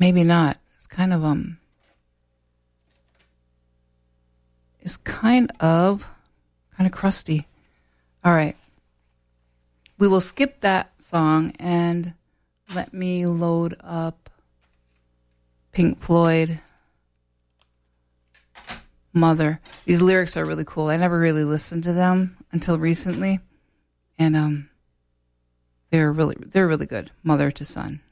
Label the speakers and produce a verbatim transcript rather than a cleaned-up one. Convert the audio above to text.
Speaker 1: maybe not. It's kind of um. It's kind of, kind of crusty. All right. We will skip that song and let me load up Pink Floyd, Mother. These lyrics are really cool. I never really listened to them until recently, and um, they're really they're really good. Mother to son.